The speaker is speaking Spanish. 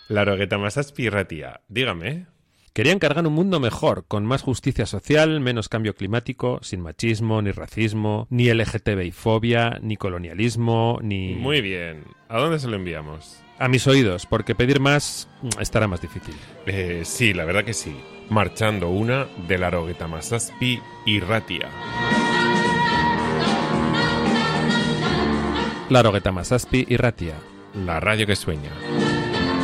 Larogetamazazpi irratia, dígame. Quería encargar un mundo mejor, con más justicia social, menos cambio climático, sin machismo, ni racismo, ni LGTBI-fobia, ni colonialismo, ni... Muy bien. ¿A dónde se lo enviamos? A mis oídos, porque pedir más estará más difícil. Sí, la verdad que sí. Marchando una de Larogetamazazpi irratia. Larogetamazazpi irratia. La radio que sueña.